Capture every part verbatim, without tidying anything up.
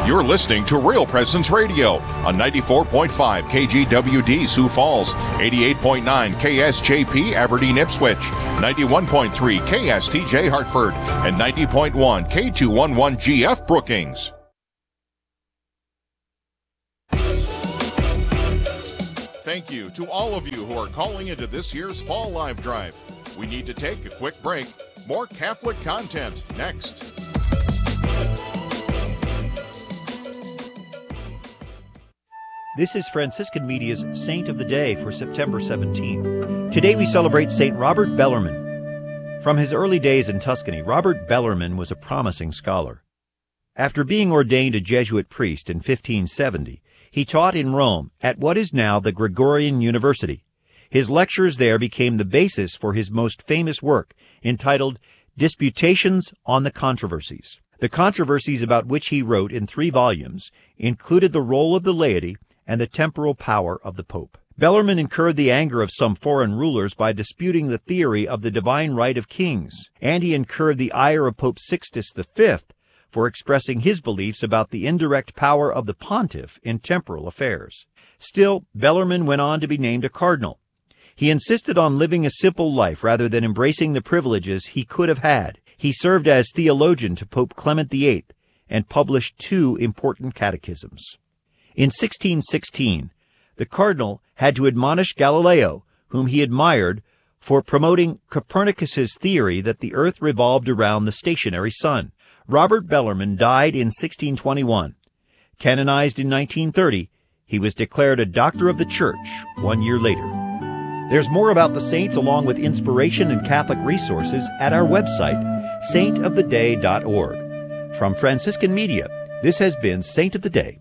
You're listening to Real Presence Radio on ninety-four point five K G W D Sioux Falls, eighty-eight point nine K S J P Aberdeen Ipswich, ninety-one point three K S T J Hartford, and ninety point one K two eleven G F Brookings. Thank you to all of you who are calling into this year's Fall Live Drive. We need to take a quick break. More Catholic content next. This is Franciscan Media's Saint of the Day for September seventeenth. Today we celebrate Saint Robert Bellarmine. From his early days in Tuscany, Robert Bellarmine was a promising scholar. After being ordained a Jesuit priest in fifteen seventy, he taught in Rome at what is now the Gregorian University. His lectures there became the basis for his most famous work, entitled Disputations on the Controversies. The controversies about which he wrote in three volumes included the role of the laity and the temporal power of the Pope. Bellarmine incurred the anger of some foreign rulers by disputing the theory of the divine right of kings, and he incurred the ire of Pope Sixtus the Fifth for expressing his beliefs about the indirect power of the pontiff in temporal affairs. Still, Bellarmine went on to be named a cardinal. He insisted on living a simple life rather than embracing the privileges he could have had. He served as theologian to Pope Clement the Eighth and published two important catechisms. In sixteen sixteen, the cardinal had to admonish Galileo, whom he admired, for promoting Copernicus's theory that the earth revolved around the stationary sun. Robert Bellarmine died in sixteen twenty-one. Canonized in nineteen thirty, he was declared a doctor of the Church one year later. There's more about the saints along with inspiration and Catholic resources at our website, saint of the day dot org. From Franciscan Media, this has been Saint of the Day.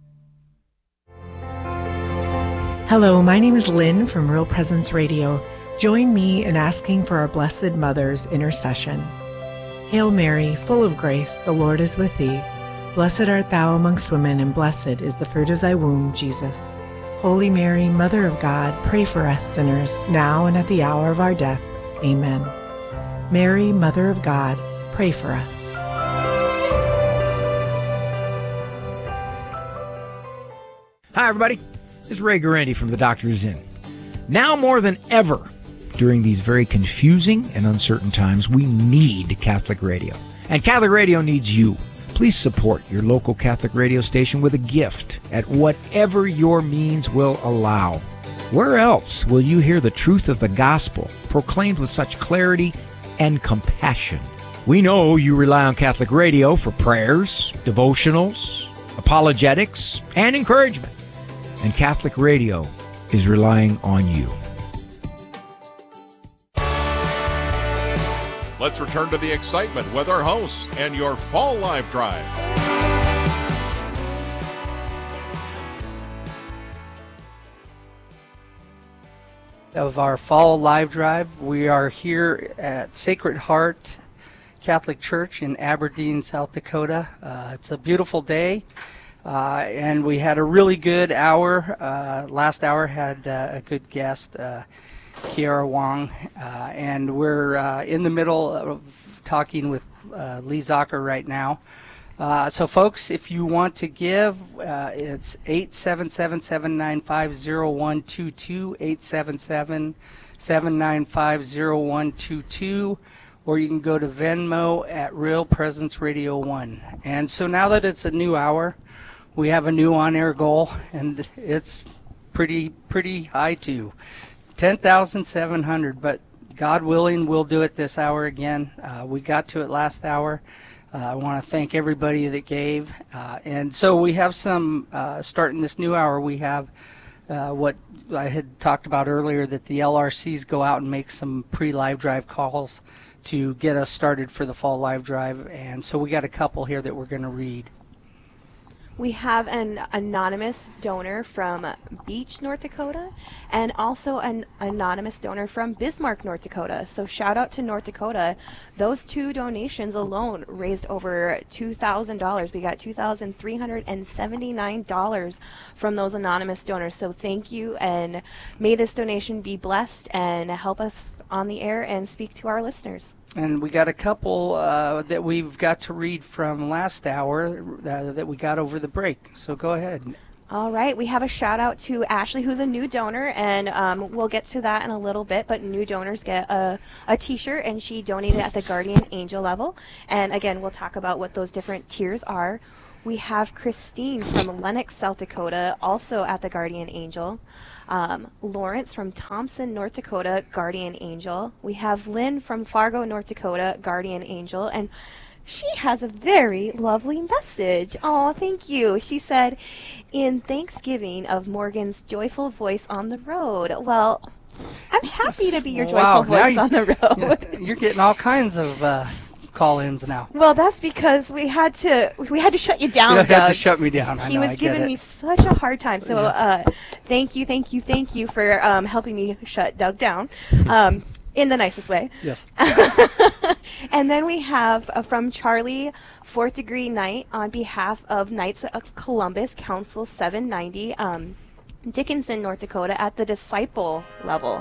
Hello, my name is Lynn from Real Presence Radio. Join me in asking for our Blessed Mother's intercession. Hail Mary, full of grace, the Lord is with thee. Blessed art thou amongst women, and blessed is the fruit of thy womb, Jesus. Holy Mary, Mother of God, pray for us sinners, now and at the hour of our death. Amen. Mary, Mother of God, pray for us. Hi, everybody. This is Ray Garanti from The Doctor's Inn. Now more than ever, during these very confusing and uncertain times, we need Catholic radio. And Catholic radio needs you. Please support your local Catholic radio station with a gift at whatever your means will allow. Where else will you hear the truth of the gospel proclaimed with such clarity and compassion? We know you rely on Catholic radio for prayers, devotionals, apologetics, and encouragement. And Catholic radio is relying on you. Let's return to the excitement with our hosts and your Fall Live Drive. Of our Fall Live Drive, we are here at Sacred Heart Catholic Church in Aberdeen, South Dakota. Uh, it's a beautiful day, uh, and we had a really good hour. Uh, last hour had uh, a good guest, uh, Kiara Wong, uh, and we're uh, in the middle of talking with uh, Lee Zocker right now. Uh, so, folks, if you want to give, uh, it's eight seven seven, seven nine five, zero one two two, eight seven seven, seven nine five, zero one two two, or you can go to Venmo at Real Presence Radio one. And so now that it's a new hour, we have a new on-air goal, and it's pretty, pretty high, too. ten thousand seven hundred, but God willing, we'll do it this hour again. Uh, we got to it last hour. Uh, I want to thank everybody that gave. Uh, and so we have some, uh, starting this new hour, we have uh, what I had talked about earlier, that the L R Cs go out and make some pre-live drive calls to get us started for the Fall Live Drive. And so we got a couple here that we're going to read. We have an anonymous donor from Beach, North Dakota, and also an anonymous donor from Bismarck, North Dakota. So shout out to North Dakota. Those two donations alone raised over two thousand dollars. We got two thousand three hundred seventy-nine dollars from those anonymous donors. So thank you, and may this donation be blessed and help us on the air and speak to our listeners. And we got a couple uh, that we've got to read from last hour uh, that we got over the break. So go ahead. All right, we have a shout out to Ashley, who's a new donor, and um, we'll get to that in a little bit. But new donors get a, a T-shirt, and she donated at the Guardian Angel level. And again, we'll talk about what those different tiers are. We have Christine from Lenox, South Dakota, also at the Guardian Angel. Um, Lawrence from Thompson, North Dakota, Guardian Angel. We have Lynn from Fargo, North Dakota, Guardian Angel. And she has a very lovely message. Oh, thank you. She said, in Thanksgiving of Morgan's joyful voice on the road. Well, I'm happy to be your joyful Wow, voice you, on the road. You're getting all kinds of uh, call-ins now. Well, that's because we had to we had to shut you down, You Doug. had to shut me down. I He know, was I get giving it. me such a hard time. So uh, thank you, thank you, thank you for um, helping me shut Doug down um, in the nicest way. Yes. And then we have uh, from Charlie, Fourth Degree Knight, on behalf of Knights of Columbus, Council seven ninety, um, Dickinson, North Dakota, at the disciple level.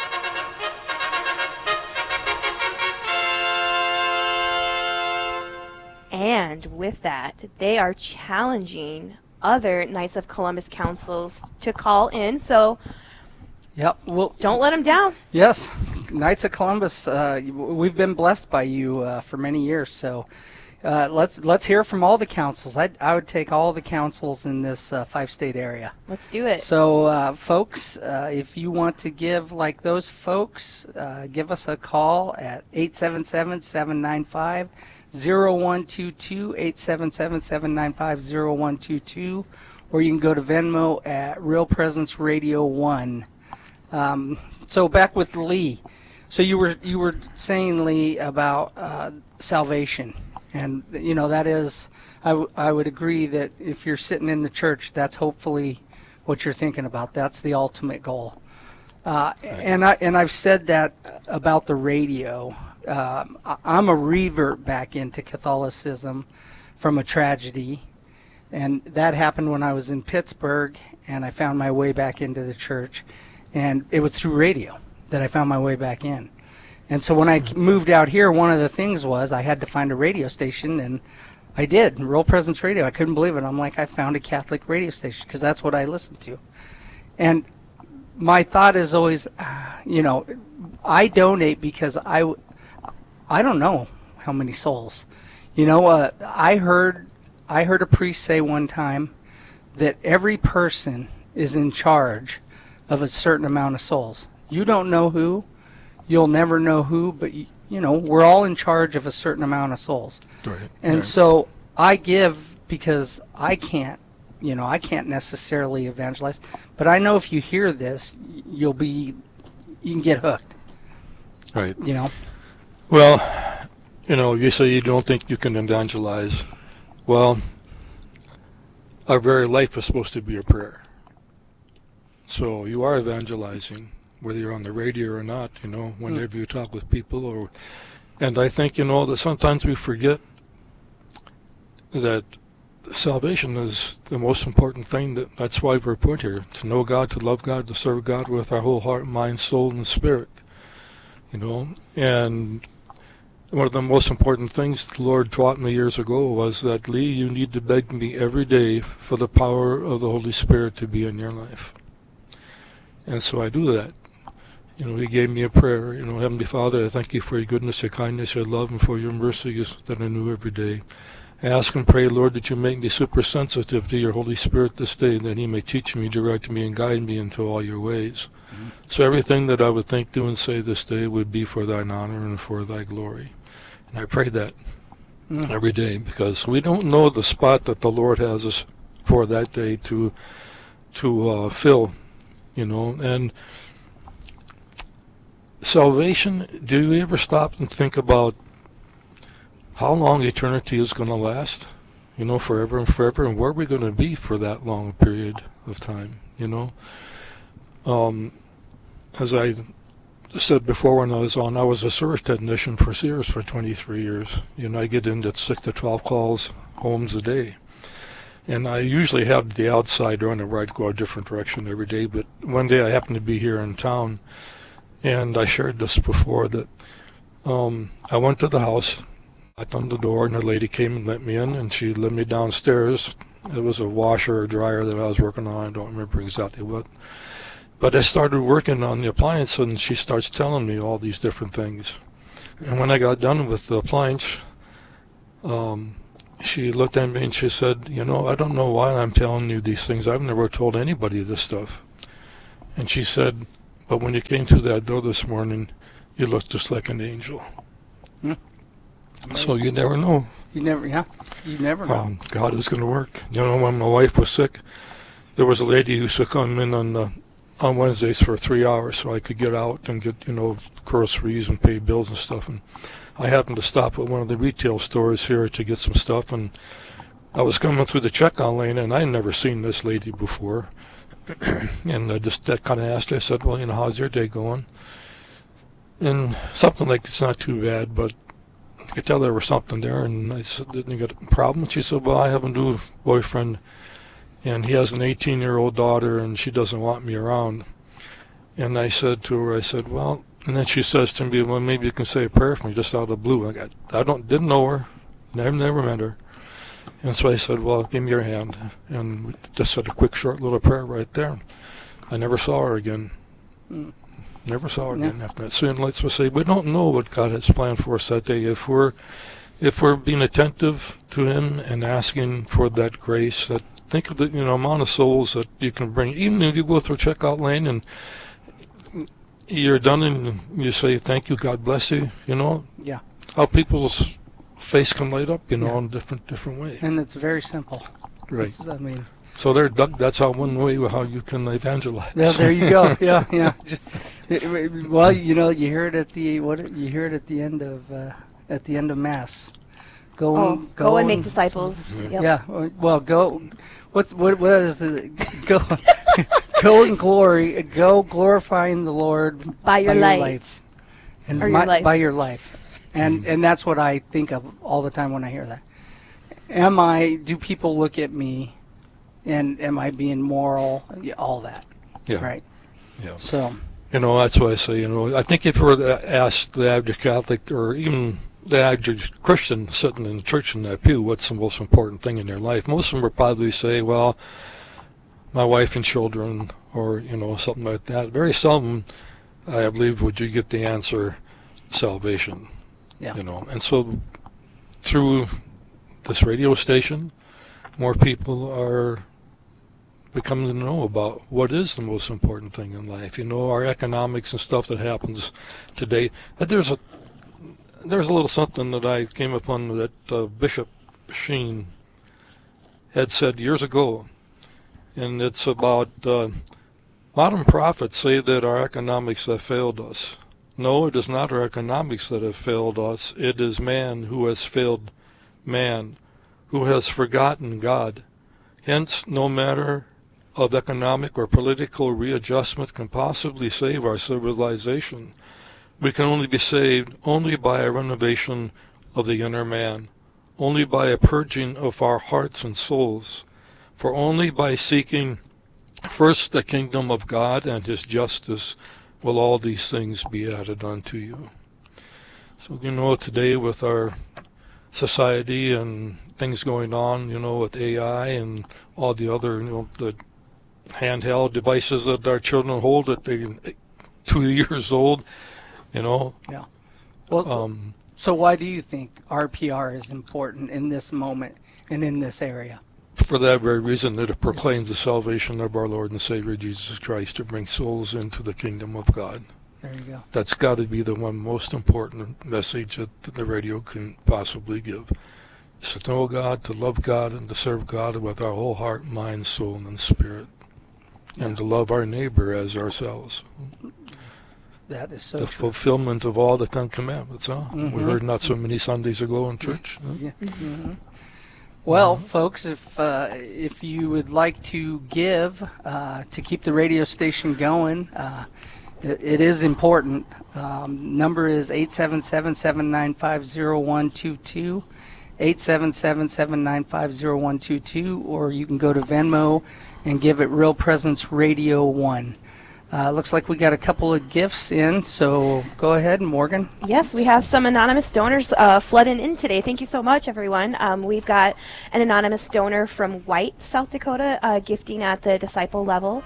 And with that, they are challenging other Knights of Columbus councils to call in. So Yep. Well, don't let them down. Yes. Knights of Columbus, uh, we've been blessed by you uh, for many years. So uh, let's let's hear from all the councils. I I would take all the councils in this uh, five-state area. Let's do it. So, uh, folks, uh, if you want to give like those folks, uh, give us a call at eight seven seven, seven nine five, zero one two two, eight seven seven, seven nine five, zero one two two, or you can go to Venmo at Real Presence Radio one. Um, so back with Lee. So you were you were saying, Lee, about uh, salvation, and you know that is, I, w- I would agree that if you're sitting in the church, that's hopefully what you're thinking about. That's the ultimate goal. Uh, and I and I've said that about the radio. Um, I- I'm a revert back into Catholicism from a tragedy, and that happened when I was in Pittsburgh, and I found my way back into the church. And it was through radio that I found my way back in. And so when I moved out here, one of the things was I had to find a radio station, and I did, Real Presence Radio. I couldn't believe it. I'm like, I found a Catholic radio station because that's what I listened to. And my thought is always, uh, you know, I donate because I, I don't know how many souls. You know, uh, I heard I heard a priest say one time that every person is in charge of a certain amount of souls. You don't know who, you'll never know who, but you, you know, we're all in charge of a certain amount of souls. Right. And right. so I give because I can't, you know, I can't necessarily evangelize, but I know if you hear this, you'll be, you can get hooked. Right. You know? Well, you know, you say you don't think you can evangelize. Well, our very life is supposed to be a prayer. So you are evangelizing, whether you're on the radio or not, you know, whenever mm. you talk with people. or, And I think, you know, that sometimes we forget that salvation is the most important thing. That That's why we're put here, to know God, to love God, to serve God with our whole heart, mind, soul, and spirit. You know, and one of the most important things the Lord taught me years ago was that, Lee, you need to beg me every day for the power of the Holy Spirit to be in your life. And so I do that. You know, he gave me a prayer. You know, Heavenly Father, I thank you for your goodness, your kindness, your love, and for your mercies that I knew every day. I ask and pray, Lord, that you make me super sensitive to your Holy Spirit this day, that he may teach me, direct me, and guide me into all your ways. Mm-hmm. So everything that I would think, do, and say this day would be for thine honor and for thy glory. And I pray that mm-hmm. every day, because we don't know the spot that the Lord has us for that day to to uh, fill. You know, and salvation, do you ever stop and think about how long eternity is going to last? You know, forever and forever, and where are we going to be for that long period of time, you know? Um, as I said before when I was on, I was a service technician for Sears for twenty-three years. You know, I get into six to twelve calls, homes a day. And I usually had the outside running where I'd go a different direction every day. But one day I happened to be here in town, and I shared this before, that um, I went to the house, knocked on the door, and a lady came and let me in, and she led me downstairs. It was a washer or dryer that I was working on. I don't remember exactly what. But I started working on the appliance, and she starts telling me all these different things. And when I got done with the appliance, um, she looked at me and she said, you know, I don't know why I'm telling you these things. I've never told anybody this stuff. And she said, but when you came through that door this morning, you looked just like an angel. Hmm. So you never know. You never, yeah, you never know. Um, God is going to work. You know, when my wife was sick, there was a lady who used to come in on uh, on Wednesdays for three hours so I could get out and get, you know, groceries and pay bills and stuff. And I happened to stop at one of the retail stores here to get some stuff, and I was coming through the checkout lane, and I'd never seen this lady before. And I just that kind of asked her, I said, well, you know, how's your day going? And something like, it's not too bad, but I could tell there was something there. And I said, didn't you get a problem? And she said, well, I have a new boyfriend, and he has an eighteen-year-old daughter, and she doesn't want me around. And I said to her, I said, well, and then she says to me, well, maybe you can say a prayer for me, just out of the blue. I got, I don't, didn't know her, never, never met her. And so I said, well, give me your hand. And we just said a quick, short little prayer right there. I never saw her again. Mm. Never saw her Yeah. again after that. So let's just say, we don't know what God has planned for us that day. If we're, if we're being attentive to Him and asking for that grace, that think of the, you know, amount of souls that you can bring. Even if you go through checkout lane and you're done and you say, thank you, God bless you, you know. Yeah. How people's face can light up, you know, Yeah. in different different ways. And it's very simple. Right. It's, I mean, So there, that's how one way how you can evangelize. yeah, there you go. Yeah, yeah. Just- it- it- well, you know, you hear it at the what? You hear it at the end of uh, at the end of Mass. Go, Oh, and, go and make disciples. Yep. Yeah. Well, go. What what what is the go? Go in glory. Go glorifying the Lord By your light. and Or your my- life. by your life, and and that's what I think of all the time when I hear that. Am I? Do people look at me? And am I being moral? Yeah, all that, Yeah. right? Yeah. So, You know, that's why I say, you know, I think if we're to ask the average Catholic or even the average Christian sitting in church in that pew, what's the most important thing in their life, most of them would probably say, well, my wife and children, or, you know, something like that. Very seldom, I believe, would you get the answer, salvation. yeah. You know, and so through this radio station, more people are becoming to know about what is the most important thing in life. You know, our economics and stuff that happens today. But there's a there's a little something that I came upon that uh, Bishop Sheen had said years ago, and it's about uh, modern prophets say that our economics have failed us. No, it is not our economics that have failed us. It is man who has failed man, who has forgotten God. Hence, no matter of economic or political readjustment can possibly save our civilization. We can only be saved only by a renovation of the inner man, only by a purging of our hearts and souls, for only by seeking first the kingdom of God and His justice will all these things be added unto you. So, you know, today with our society and things going on, you know, with A I and all the other, you know, the handheld devices that our children hold at they two years old, you know. Yeah. Well, Um, so why do you think R P R is important in this moment and in this area? for that very reason, that it proclaims the salvation of our Lord and Savior Jesus Christ to bring souls into the kingdom of God. There you go. That's got to be the one most important message that the radio can possibly give. Is to know God, to love God, and to serve God with our whole heart, mind, soul, and spirit. And to love our neighbor as ourselves. That is so the true. fulfillment of all the Ten Commandments, huh? We Mhm. heard not so many Sundays ago in church. Huh? Yeah. Mhm. Well, folks, if uh, if you would like to give uh, to keep the radio station going, uh, it, it is important. Um, number is eight seven seven, seven nine five, zero one two two, eight seven seven, seven nine five, zero one two two, or you can go to Venmo and give it Real Presence Radio one. Uh, looks like we got a couple of gifts in, so go ahead, Morgan. Yes, we have some anonymous donors uh, flooding in today. Thank you so much, everyone. Um, we've got an anonymous donor from White, South Dakota, uh, gifting at the disciple level.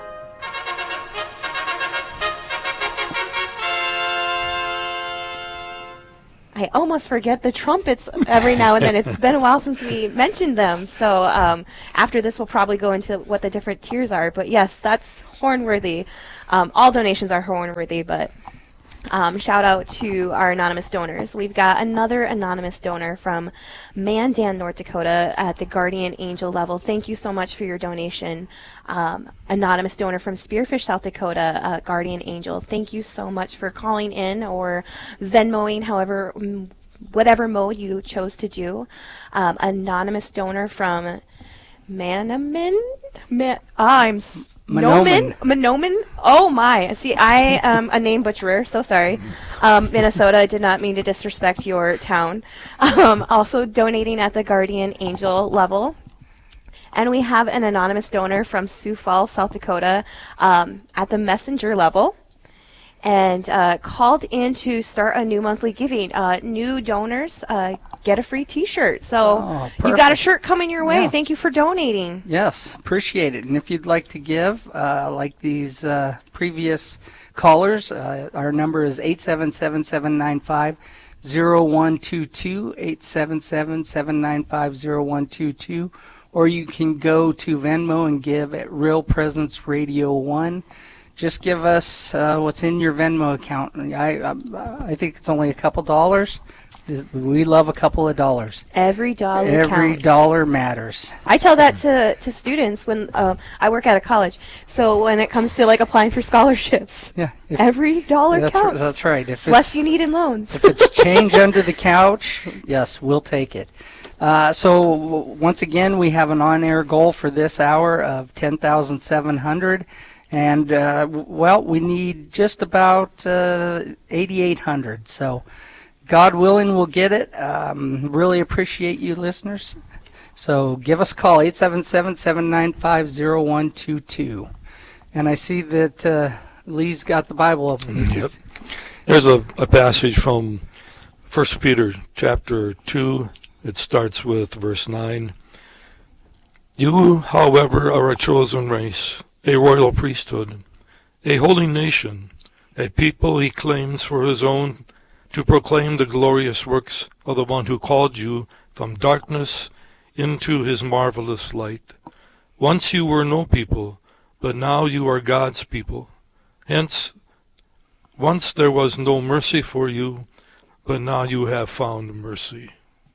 I almost forget the trumpets every now and then. It's been a while since we mentioned them. So um, after this, we'll probably go into what the different tiers are. But yes, that's horn-worthy. Um, all donations are horn-worthy, but um, shout out to our anonymous donors. We've got another anonymous donor from Mandan, North Dakota at the Guardian Angel level. Thank you so much for your donation. Um, anonymous donor from Spearfish, South Dakota, uh, Guardian Angel. Thank you so much for calling in or Venmoing, however, m- whatever mode you chose to do. Um, anonymous donor from Manamin? Ma- ah, I'm... S- Monoman? Monoman? Oh my. See, I am a name butcherer, so sorry. Um, Minnesota, I did not mean to disrespect your town. Um, also donating at the Guardian Angel level. And we have an anonymous donor from Sioux Falls, South Dakota, um, at the messenger level. And uh, called in to start a new monthly giving. Uh, new donors uh, get a free T-shirt. So Oh, you got a shirt coming your way. Yeah. Thank you for donating. Yes, appreciate it. And if you'd like to give, uh, like these uh, previous callers, uh, our number is eight seven seven, seven nine five, zero one two two, eight seven seven, seven nine five, zero one two two, or you can go to Venmo and give at Real Presence Radio one. Just give us uh, what's in your Venmo account. I, I I think it's only a couple dollars. We love a couple of dollars. Every dollar Every counts. dollar matters. I tell that to, to students when uh, I work at a college. So when it comes to like applying for scholarships, Yeah, if- every dollar that's counts. that's right. If Less it's you need in loans. if it's change under the couch, yes, we'll take it. Uh, so w- once again, we have an on-air goal for this hour of ten thousand seven hundred. And, uh, w- well, we need just about uh, eighty-eight hundred. So, God willing, we'll get it. Um, really appreciate you, listeners. So, give us a call, eight seven seven, seven nine five, zero one two two. And I see that uh, Lee's got the Bible open. Yep. There's a, a passage from First Peter chapter two. It starts with verse nine. You, however, are a chosen race, a royal priesthood, a holy nation, a people he claims for his own, to proclaim the glorious works of the one who called you from darkness into his marvelous light. Once you were no people, but now you are God's people. Hence, once there was no mercy for you, but now you have found mercy.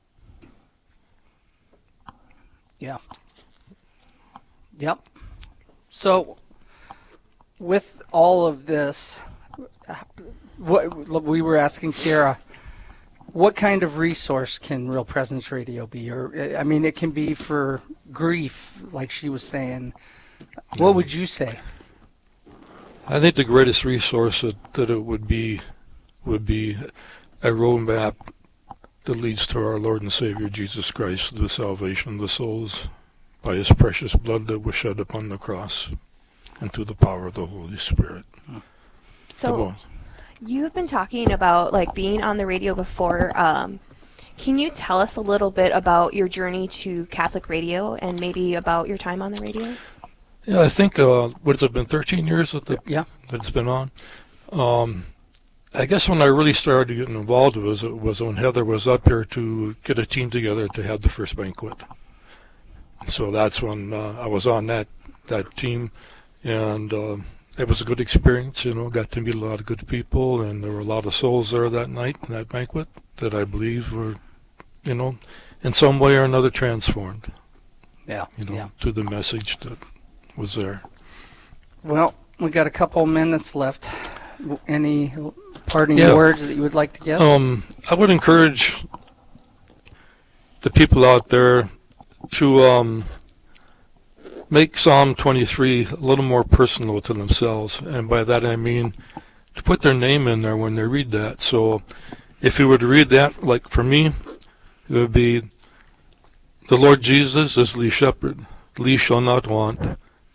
Yeah. Yep. So, with all of this, what we were asking Kara, what kind of resource can Real Presence Radio be? Or, I mean, it can be for grief, like she was saying. What would you say? I think the greatest resource that, that it would be would be a roadmap that leads to our Lord and Savior Jesus Christ, the salvation of the souls by his precious blood that was shed upon the cross and through the power of the Holy Spirit. So you've been talking about like being on the radio before. Um, can you tell us a little bit about your journey to Catholic radio and maybe about your time on the radio? Yeah, I think, uh, what has it been, thirteen years that, the, Yeah. that it's been on? Um, I guess when I really started getting involved was, was when Heather was up here to get a team together to have the first banquet. So that's when uh, I was on that, that team, and uh, it was a good experience, you know, got to meet a lot of good people, and there were a lot of souls there that night in that banquet that I believe were, you know, in some way or another transformed, Yeah. you know, Yeah. to the message that was there. Well, we got a couple minutes left. Any parting Yeah. words that you would like to give? Um, I would encourage the people out there to um, make Psalm twenty-three a little more personal to themselves, and by that I mean to put their name in there when they read that. So if you were to read that, like for me, it would be, the Lord Jesus is the shepherd, Lee shall not want,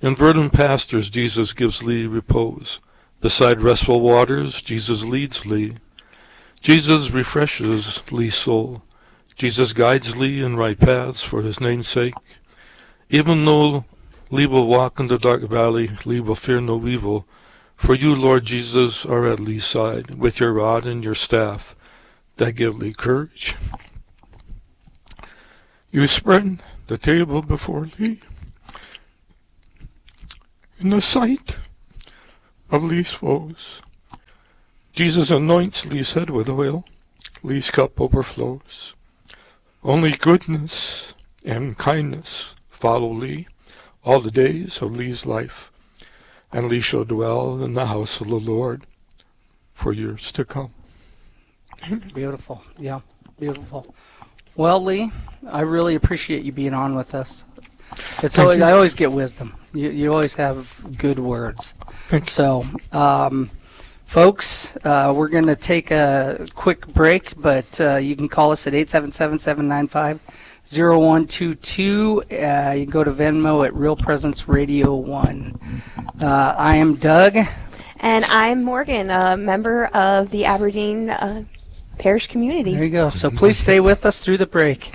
In verdant pastures, Jesus gives Lee repose. Beside restful waters, Jesus leads Lee. Jesus refreshes Lee's soul. Jesus guides Lee in right paths for his name's sake. Even though Lee will walk in the dark valley, Lee will fear no evil. For you, Lord Jesus, are at Lee's side, with your rod and your staff that give Lee courage. You spread the table before Lee in the sight of Lee's foes. Jesus anoints Lee's head with oil. Lee's cup overflows. Only goodness and kindness follow Lee all the days of Lee's life, and Lee shall dwell in the house of the Lord for years to come. Beautiful. Yeah, beautiful. Well, Lee, I really appreciate you being on with us. It's always, I always get wisdom. You, you always have good words. So, um, folks, uh, we're going to take a quick break, but uh, you can call us at eight seven seven, seven nine five, zero one two two. Uh, you can go to Venmo at Real Presence Radio one. Uh, I am Doug. And I'm Morgan, a member of the Aberdeen uh, Parish community. There you go. So please stay with us through the break.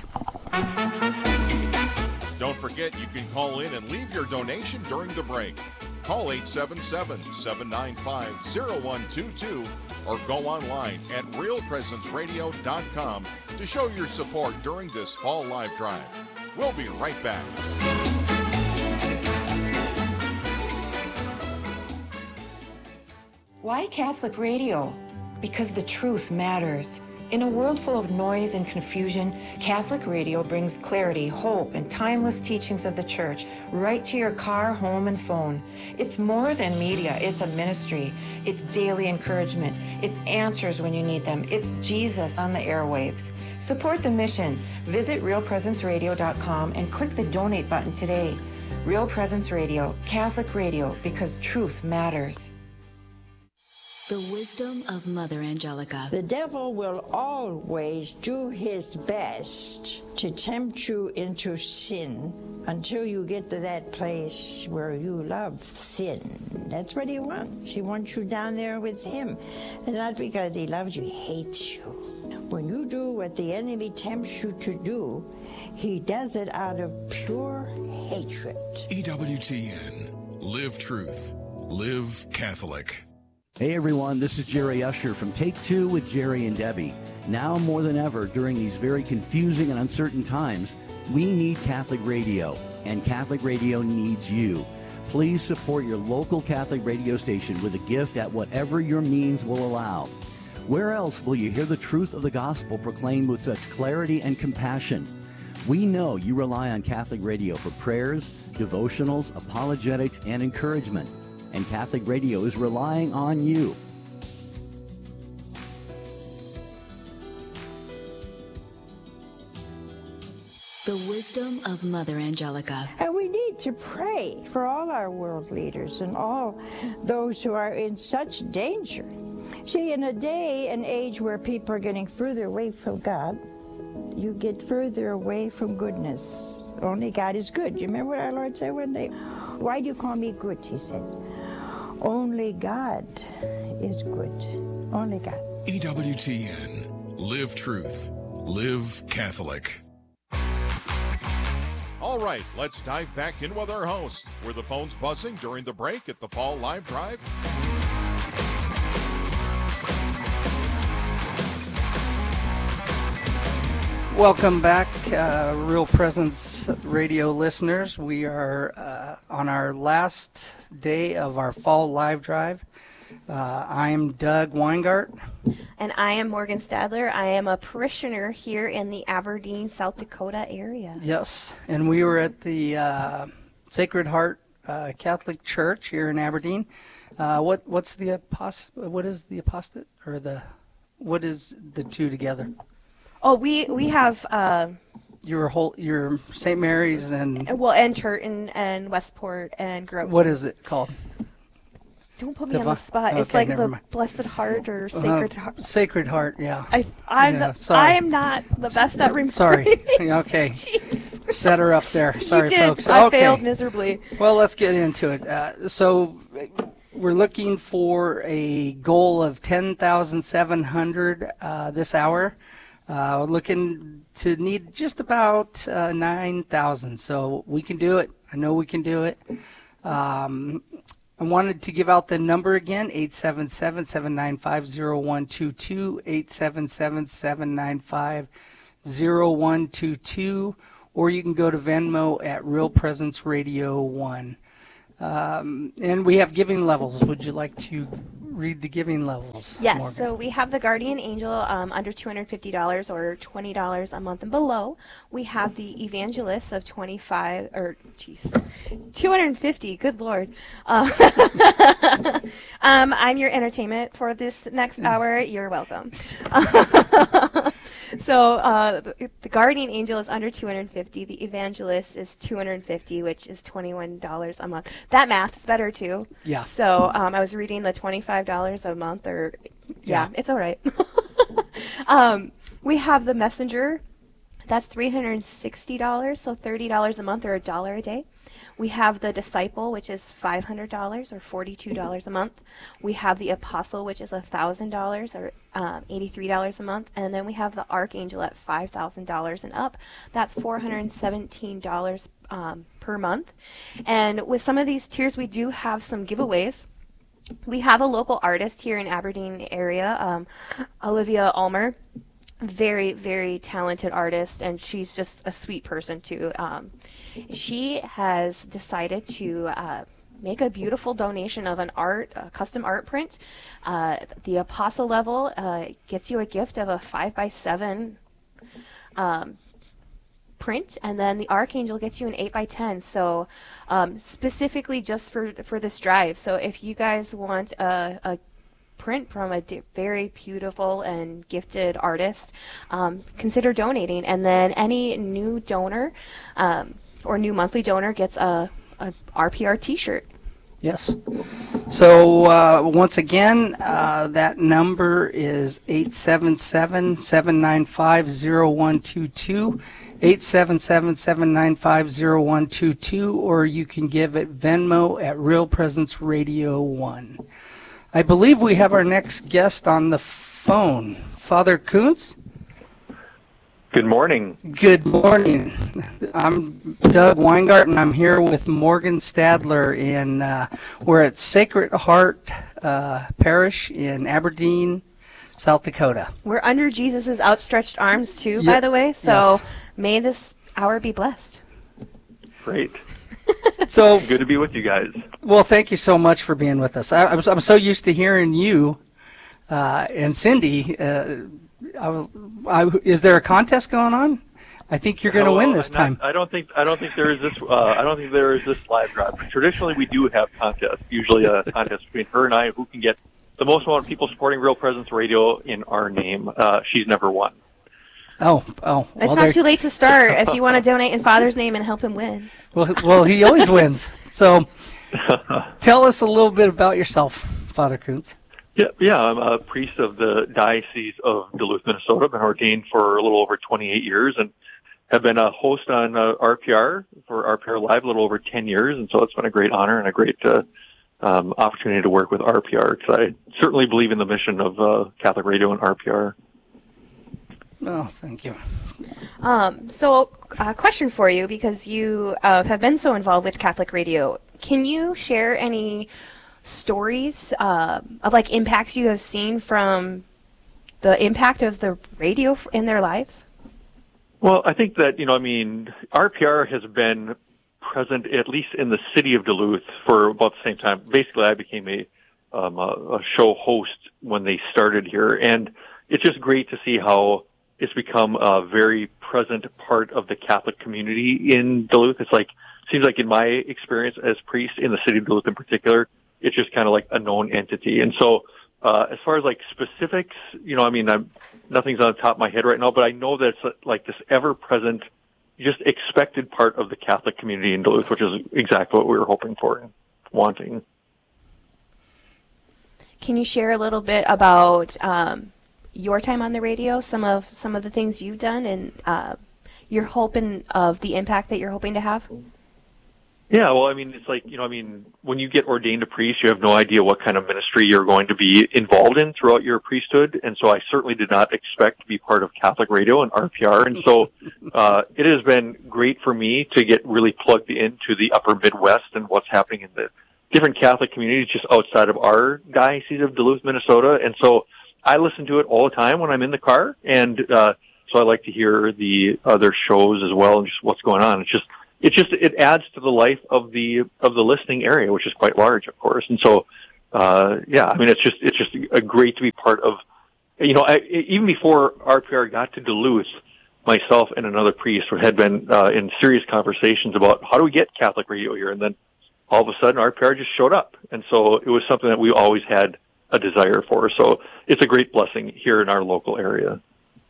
Don't forget, you can call in and leave your donation during the break. Call eight seven seven, seven nine five, zero one two two or go online at real presence radio dot com to show your support during this fall live drive. We'll be right back. Why Catholic radio? Because the truth matters. In a world full of noise and confusion, Catholic radio brings clarity, hope, and timeless teachings of the Church right to your car, home, and phone. It's more than media. It's a ministry. It's daily encouragement. It's answers when you need them. It's Jesus on the airwaves. Support the mission. Visit real presence radio dot com and click the donate button today. Real Presence Radio, Catholic radio, because truth matters. The wisdom of Mother Angelica. The devil will always do his best to tempt you into sin until you get to that place where you love sin. That's what he wants. He wants you down there with him. And not because he loves you, he hates you. When you do what the enemy tempts you to do, he does it out of pure hatred. E W T N. Live truth. Live Catholic. Hey everyone, this is Jerry Usher from Take Two with Jerry and Debbie. Now more than ever, during these very confusing and uncertain times, we need Catholic radio, and Catholic radio needs you. Please support your local Catholic radio station with a gift at whatever your means will allow. Where else will you hear the truth of the gospel proclaimed with such clarity and compassion? We know you rely on Catholic radio for prayers, devotionals, apologetics, and encouragement. And Catholic radio is relying on you. The wisdom of Mother Angelica. And we need to pray for all our world leaders and all those who are in such danger. See, in a day and age where people are getting further away from God, you get further away from goodness. Only God is good. You remember what our Lord said one day? Why do you call me good, he said. Only God is good. Only God. E W T N. Live truth. Live Catholic. All right, let's dive back in with our host. Were the phones buzzing during the break at the Fall Live Drive? Welcome back, uh, Real Presence Radio listeners. We are uh, on our last day of our Fall Live Drive. Uh, I am Doug Weingart. And I am Morgan Stadler. I am a parishioner here in the Aberdeen, South Dakota area. Yes, and we were at the uh, Sacred Heart uh, Catholic Church here in Aberdeen. Uh, what what's the apost? What is the apostate or the? What is the two together? Oh, we we have uh, your whole your Saint Mary's and well, and Turton and Westport and Grove. What is it called? Don't put me Devi- on the spot. okay, it's like the mind. Blessed Heart or Sacred uh, Heart. Sacred Heart, yeah. I I'm yeah, the, sorry. I am not the best at remembering. Sorry. Okay. set her up there. Sorry, you did. folks. I okay. failed miserably. Well, let's get into it. Uh, so we're looking for a goal of ten thousand seven hundred uh, this hour. Uh, we're looking to need just about uh, nine thousand. So we can do it. I know we can do it. Um, I wanted to give out the number again, eight seven seven, seven nine five, zero one two two, eight seven seven, seven nine five, zero one two two, or you can go to Venmo at Real Presence Radio one. Um, and we have giving levels. Would you like to read the giving levels, Yes, Morgan? so we have the Guardian Angel um, under two hundred fifty dollars or twenty dollars a month and below. We have the Evangelists of twenty-five or geez, two hundred fifty. Good Lord. Uh, um, I'm your entertainment for this next hour. You're welcome. So uh, the Guardian Angel is under two hundred fifty. The Evangelist is two hundred fifty, which is twenty-one dollars a month. That math is better too. Yeah. So um, I was reading the twenty-five dollars a month, or yeah, Yeah. it's all right. um, we have the Messenger. That's three hundred sixty dollars, so thirty dollars a month or a dollar a day. We have the Disciple, which is five hundred dollars or forty-two dollars a month. We have the Apostle, which is one thousand dollars or um, eighty-three dollars a month. And then we have the Archangel at five thousand dollars and up. That's four hundred seventeen dollars um, per month. And with some of these tiers, we do have some giveaways. We have a local artist here in Aberdeen area, um, Olivia Ulmer. Very, very talented artist, and she's just a sweet person too. Um, she has decided to uh, make a beautiful donation of an art, a custom art print. Uh, the Apostle level uh, gets you a gift of a five by seven um, print, and then the Archangel gets you an eight by ten. So um, specifically just for for this drive. So if you guys want a, a print from a d- very beautiful and gifted artist, um, consider donating. And then any new donor um, or new monthly donor gets a, a R P R t-shirt. Yes. So uh, once again, uh, that number is eight seven seven, seven nine five, zero one two two, eight seven seven, seven nine five, zero one two two, or you can give it Venmo at Real Presence Radio one. I believe we have our next guest on the phone. Father Kuntz? Good morning. Good morning. I'm Doug Weingarten. I'm here with Morgan Stadler, and uh, we're at Sacred Heart uh, Parish in Aberdeen, South Dakota. We're under Jesus' outstretched arms too, Ye- by the way, so yes. may this hour be blessed. Great. So good to be with you guys. Well, thank you so much for being with us. I, I was, I'm so used to hearing you uh, and Cindy. Uh, I, I, is there a contest going on? I think you're going to No, win this not- time. I don't think I don't think there is this. Uh, I don't think there is this live drive. Traditionally, we do have contests. Usually, a contest between her and I, who can get the most amount of people supporting Real Presence Radio in our name. Uh, she's never won. Oh, oh. It's well, not there- too late to start if you want to donate in Father's name and help him win. Well, well, he always wins. So, tell us a little bit about yourself, Father Kuntz. Yeah, yeah, I'm a priest of the Diocese of Duluth, Minnesota. I've been ordained for a little over twenty-eight years and have been a host on uh, R P R for R P R Live a little over ten years. And so it's been a great honor and a great uh, um, opportunity to work with R P R, because I certainly believe in the mission of uh, Catholic Radio and R P R. Oh, thank you. Um, so, a question for you, because you uh, have been so involved with Catholic Radio. Can you share any stories uh, of like impacts you have seen from the impact of the radio f- in their lives? Well, I think that, you know, I mean, R P R has been present at least in the city of Duluth for about the same time. Basically, I became a, um, a, a show host when they started here, and it's just great to see how it's become a very present part of the Catholic community in Duluth. It's like, seems like in my experience as priest in the city of Duluth in particular, it's just kind of like a known entity. And so, uh, as far as like specifics, you know, I mean, I'm, nothing's on the top of my head right now, but I know that it's like this ever-present, just expected part of the Catholic community in Duluth, which is exactly what we were hoping for and wanting. Can you share a little bit about um, your time on the radio, some of some of the things you've done, and uh, you're hoping of the impact that you're hoping to have? Yeah, well, I mean, it's like, you know, I mean, when you get ordained a priest, you have no idea what kind of ministry you're going to be involved in throughout your priesthood. And so I certainly did not expect to be part of Catholic Radio and R P R. And so uh, it has been great for me to get really plugged into the upper Midwest and what's happening in the different Catholic communities just outside of our diocese of Duluth, Minnesota. And so I listen to it all the time when I'm in the car. And uh, so I like to hear the other shows as well and just what's going on. It's just, It just it adds to the life of the of the listening area, which is quite large, of course. And so, uh, yeah, I mean, it's just it's just a great to be part of. You know, I, even before R P R got to Duluth, myself and another priest had been uh, in serious conversations about how do we get Catholic radio here, and then all of a sudden R P R just showed up, and so it was something that we always had a desire for. So it's a great blessing here in our local area.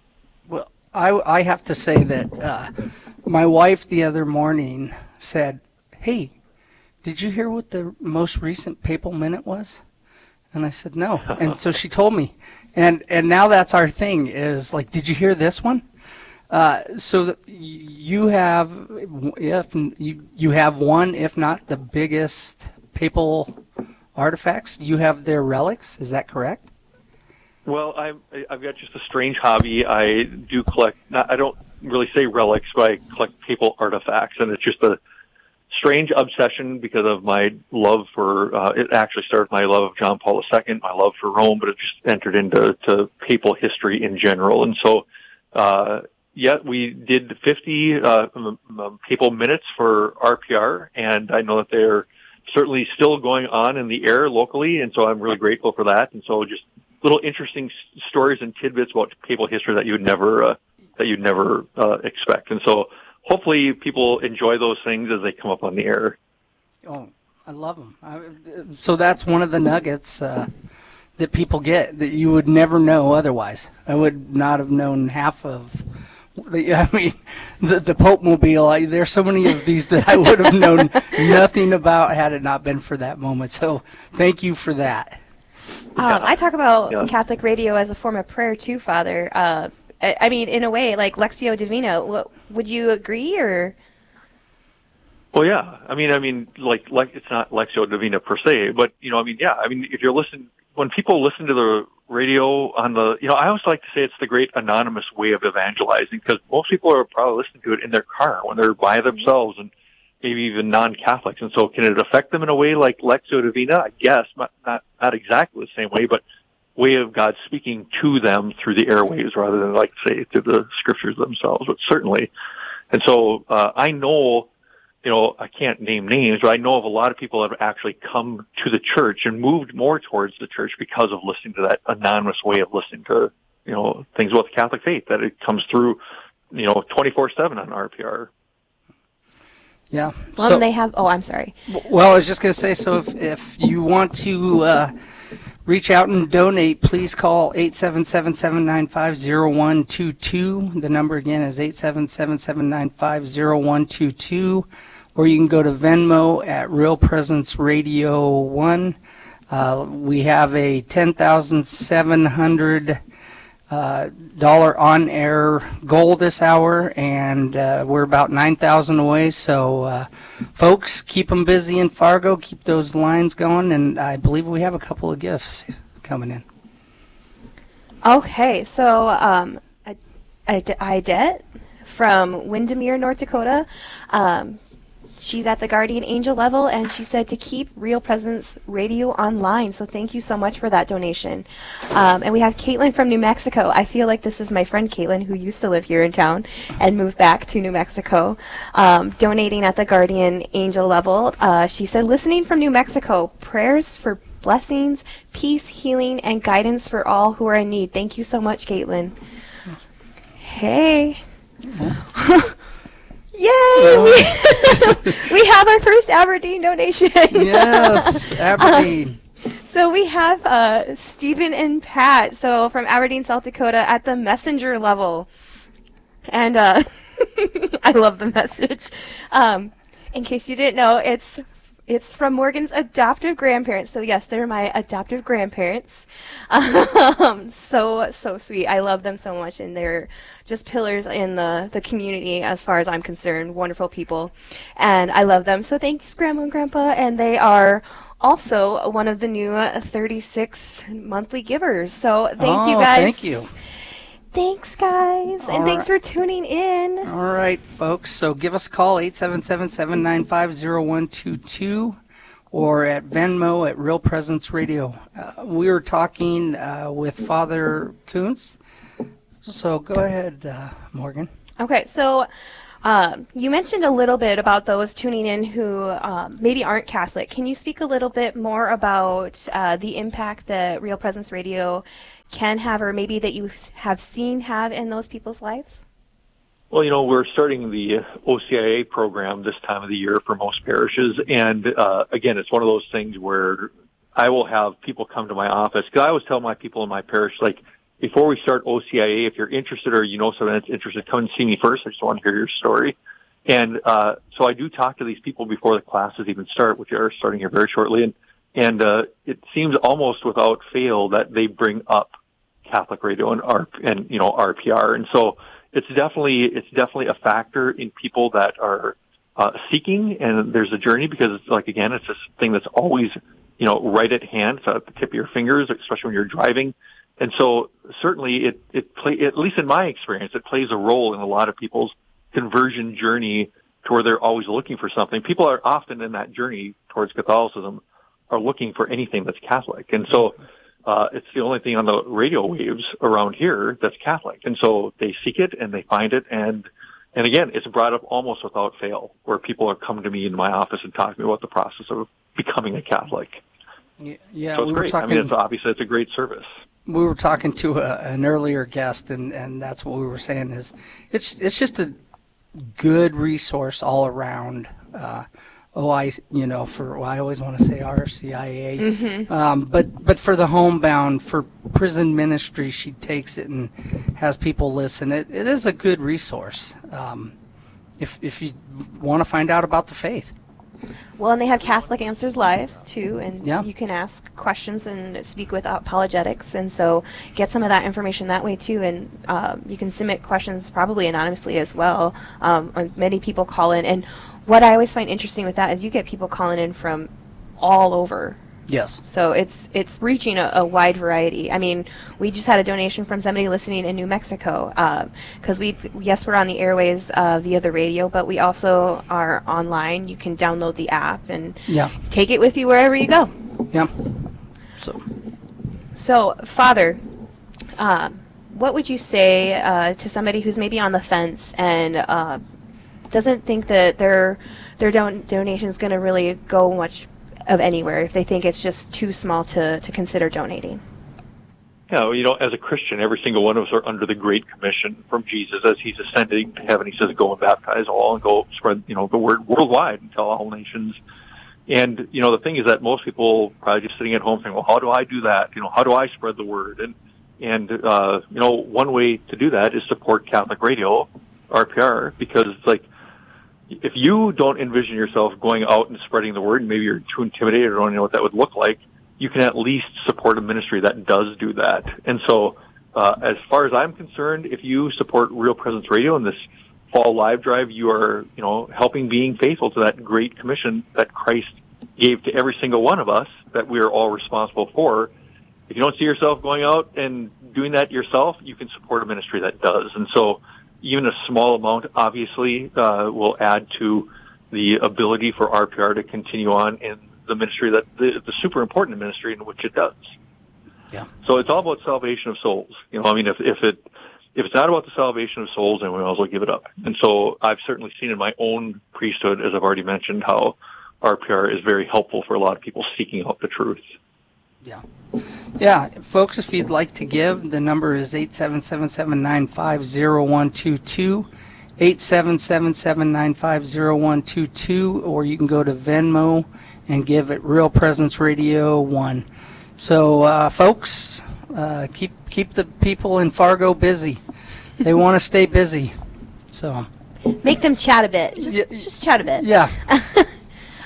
Well, I I have to say that. Uh, My wife the other morning said, "Hey, did you hear what the most recent papal minute was?" And I said, "No." And so she told me. And and now that's our thing is like, "Did you hear this one?" Uh, so that you have if you you have one, if not the biggest papal artifacts. You have their relics. Is that correct? Well, I'm, I've got just a strange hobby. I do collect, not, I don't really say relics, but I collect papal artifacts, and it's just a strange obsession because of my love for, uh, it actually started my love of John Paul the Second, my love for Rome, but it just entered into to papal history in general. And so, uh, yeah, we did fifty uh, papal minutes for R P R, and I know that they're certainly still going on in the air locally, and so I'm really grateful for that. And so just little interesting s- stories and tidbits about papal history that you would never uh, that you'd never uh, expect. And so hopefully people enjoy those things as they come up on the air. Oh, I love them. I, so that's one of the nuggets uh, that people get that you would never know otherwise. I would not have known half of. The, I mean, the the Pope Mobile. I, there's so many of these that I would have known nothing about had it not been for that moment. So thank you for that. Um, I talk about Yeah. Catholic radio as a form of prayer too, Father. Uh, I, I mean, in a way, like Lectio Divina. W- would you agree, or? Well, yeah. I mean, I mean, like, like it's not Lectio Divina per se, but you know, I mean, yeah. I mean, if you're listening, when people listen to the radio on the, you know, I always like to say it's the great anonymous way of evangelizing, because most people are probably listening to it in their car when they're by themselves, and maybe even non-Catholics. And so, can it affect them in a way like Lectio Divina? I guess not, not, not exactly the same way, but way of God speaking to them through the airwaves rather than, like, say, through the scriptures themselves. But certainly, and so uh, I know. You know, I can't name names, but I know of a lot of people that have actually come to the church and moved more towards the church because of listening to that anonymous way of listening to, you know, things about the Catholic faith, that it comes through, you know, twenty-four seven on R P R. Yeah. Well, so, they have. Oh, I'm sorry. Well, I was just going to say, so if, if you want to uh, reach out and donate, please call eight seven seven, seven nine five, zero one two two. The number again is eight seven seven, seven nine five, zero one two two. Or you can go to Venmo at Real Presence Radio one. Uh, we have a ten thousand seven hundred uh, dollar on-air goal this hour, and uh, we're about nine thousand away. So, uh, folks, keep them busy in Fargo. Keep those lines going, and I believe we have a couple of gifts coming in. Okay, so um, I, I, Idette from Windermere, North Dakota. Um, she's at the Guardian Angel level, and she said to keep Real Presence Radio online. So thank you so much for that donation. Um, and we have Caitlin from New Mexico. I feel like this is my friend Caitlin, who used to live here in town and moved back to New Mexico, um, donating at the Guardian Angel level. Uh, she said, listening from New Mexico, prayers for blessings, peace, healing, and guidance for all who are in need. Thank you so much, Caitlin. Hey. Yay! We, we have our first Aberdeen donation. Yes, Aberdeen. Um, so we have uh, Stephen and Pat, so from Aberdeen, South Dakota, at the messenger level. And uh, I love the message. Um, in case you didn't know, it's It's from Morgan's adoptive grandparents. So yes, they're my adoptive grandparents. Um, so so sweet. I love them so much, and they're just pillars in the the community as far as I'm concerned. Wonderful people, and I love them. So thanks, Grandma and Grandpa. And they are also one of the new uh, thirty-six monthly givers. So thank oh, you guys. Thank you. Thanks, guys, All and thanks right. for tuning in. All right, folks. So give us a call, eight seven seven, seven nine five, zero one two two, or at Venmo at Real Presence Radio. Uh, we were talking uh, with Father Kuntz. So go ahead, uh, Morgan. Okay, so um, you mentioned a little bit about those tuning in who um, maybe aren't Catholic. Can you speak a little bit more about uh, the impact that Real Presence Radio can have, or maybe that you have seen have in those people's lives? Well, you know, we're starting the O C I A program this time of the year for most parishes. And, uh, again, it's one of those things where I will have people come to my office. Because I always tell my people in my parish, like, before we start O C I A, if you're interested or you know someone that's interested, come and see me first. I just want to hear your story. And uh, so I do talk to these people before the classes even start, which are starting here very shortly. And, and uh, it seems almost without fail that they bring up Catholic Radio and R and you know R P R. And so it's definitely it's definitely a factor in people that are uh, seeking. And there's a journey because it's like again, it's this thing that's always you know right at hand. It's at the tip of your fingers, especially when you're driving. And so certainly it, it play, at least in my experience, it plays a role in a lot of people's conversion journey to where they're always looking for something. People are often in that journey towards Catholicism are looking for anything that's Catholic. And so, uh, it's the only thing on the radio waves around here that's Catholic. And so they seek it and they find it. And, and again, it's brought up almost without fail where people are coming to me in my office and talking to me about the process of becoming a Catholic. Yeah, yeah so it's we great. were talking. I mean, it's obviously it's a great service. We were talking to a, an earlier guest, and, and that's what we were saying is it's it's just a good resource all around. Uh, oh, I you know for well, I always want to say R C I A, Mm-hmm. um, but but for the homebound for prison ministry, she takes it and has people listen. It it is a good resource um, if if you want to find out about the faith. Well, and they have Catholic Answers Live, too, and yeah. you can ask questions and speak with apologetics, and so get some of that information that way, too, and um, you can submit questions probably anonymously as well. Um, many people call in, and what I always find interesting with that is you get people calling in from all over. Yes. So it's it's reaching a, a wide variety. I mean, we just had a donation from somebody listening in New Mexico because uh, we yes we're on the airways uh, via the radio, but we also are online. You can download the app and yeah. take it with you wherever you go. Yeah. So. So, Father, uh, what would you say uh, to somebody who's maybe on the fence and uh, doesn't think that their their don- donation is going to really go much of anywhere if they think it's just too small to, to consider donating? Yeah, well, you know, as a Christian, every single one of us are under the Great Commission from Jesus as he's ascending to heaven. He says, go and baptize all and go spread, you know, the word worldwide and tell all nations. And, you know, the thing is that most people probably just sitting at home saying, well, how do I do that? You know, how do I spread the word? And, and, uh, you know, one way to do that is support Catholic Radio, R P R, because it's like, if you don't envision yourself going out and spreading the word, maybe you're too intimidated or don't know what that would look like, you can at least support a ministry that does do that. And so, uh, as far as I'm concerned, if you support Real Presence Radio in this fall live drive, you are, you know, helping being faithful to that great commission that Christ gave to every single one of us that we are all responsible for. If you don't see yourself going out and doing that yourself, you can support a ministry that does. And so, even a small amount, obviously, uh, will add to the ability for R P R to continue on in the ministry that the, the super important ministry in which it does. Yeah. So it's all about salvation of souls. You know, I mean, if if it if it's not about the salvation of souls, then we might as well give it up. And so I've certainly seen in my own priesthood, as I've already mentioned, how R P R is very helpful for a lot of people seeking out the truth. Yeah. Yeah, folks, if you'd like to give, the number is eight seven seven, seven nine five, zero one two two, eight seven seven, seven nine five, zero one two two, or you can go to Venmo and give at Real Presence Radio one. So, uh, folks, uh, keep keep the people in Fargo busy. They want to stay busy. So make them chat a bit. Just, yeah, just chat a bit. Yeah.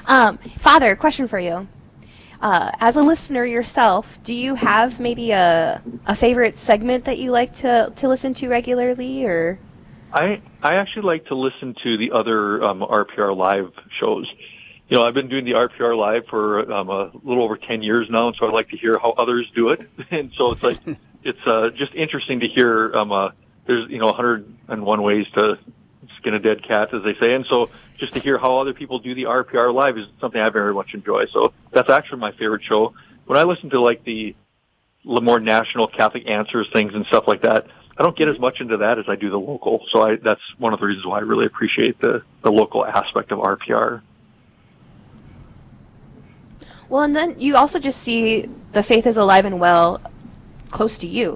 Um, Father, question for you. Uh, as a listener yourself, do you have maybe a a favorite segment that you like to, to listen to regularly, or? I I actually like to listen to the other um, R P R Live shows. You know, I've been doing the R P R Live for um, a little over ten years now, and so I like to hear how others do it. And so it's like it's uh, just interesting to hear. Um, uh, there's you know one hundred and one ways to skin a dead cat, as they say, and so just to hear how other people do the R P R Live is something I very much enjoy. So that's actually my favorite show. When I listen to like the more national Catholic Answers things and stuff like that, I don't get as much into that as I do the local. So I, that's one of the reasons why I really appreciate the, the local aspect of R P R. Well, and then you also just see the faith is alive and well close to you.